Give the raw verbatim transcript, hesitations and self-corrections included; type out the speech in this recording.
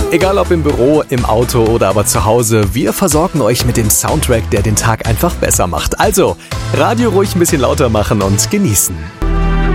Egal ob im Büro, im Auto oder aber zu Hause, wir versorgen euch mit dem Soundtrack, der den Tag einfach besser macht. Also, Radio ruhig ein bisschen lauter machen und genießen.